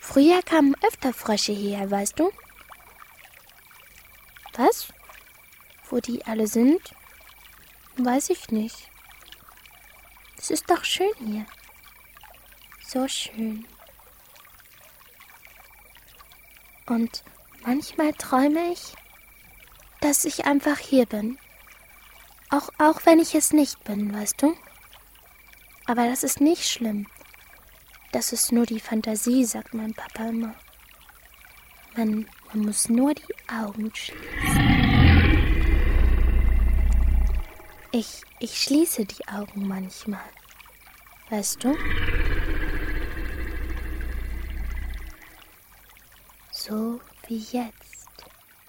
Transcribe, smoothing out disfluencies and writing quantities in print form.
Früher kamen öfter Frösche hierher, weißt du? Was? Wo die alle sind? Weiß ich nicht. Es ist doch schön hier. So schön. Und manchmal träume ich, dass ich einfach hier bin. Auch wenn ich es nicht bin, weißt du? Aber das ist nicht schlimm. Das ist nur die Fantasie, sagt mein Papa immer. Man muss nur die Augen schließen. Ich schließe die Augen manchmal. Weißt du? So wie jetzt.